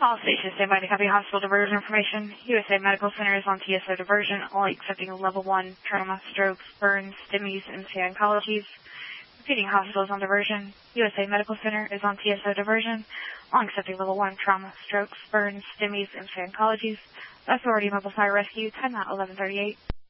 All stations stand by to copy hospital diversion information. USA Medical Center is on TSO diversion, only accepting level 1 trauma, strokes, burns, STEMIs, and oncologies. Repeating, hospitals on diversion. USA Medical Center is on TSO diversion, only accepting level 1 trauma, strokes, burns, STEMIs, and oncologies. Authority Mobile Fire Rescue, time out 11:38.